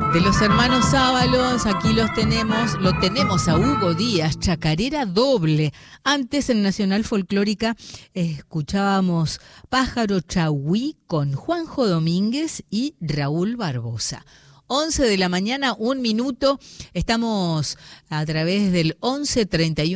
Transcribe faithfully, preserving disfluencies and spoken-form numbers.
De los hermanos Ábalos, aquí los tenemos, lo tenemos a Hugo Díaz, Chacarera Doble. Antes en Nacional Folclórica eh, escuchábamos Pájaro Chauí con Juanjo Domínguez y Raúl Barbosa. once de la mañana, un minuto, estamos a través del once treinta y uno.